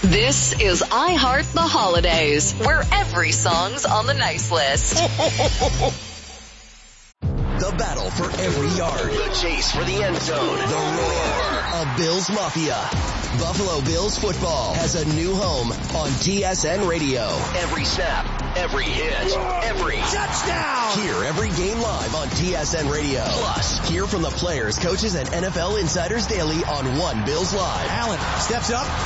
This is I Heart the Holidays, where every song's on the nice list. The battle for every yard. The chase for the end zone. The roar of Bills Mafia. Buffalo Bills football has a new home on TSN Radio. Every snap, every hit, every touchdown. Hear every game live on TSN Radio. Plus, hear from the players, coaches, and NFL insiders daily on One Bills Live. Allen steps up.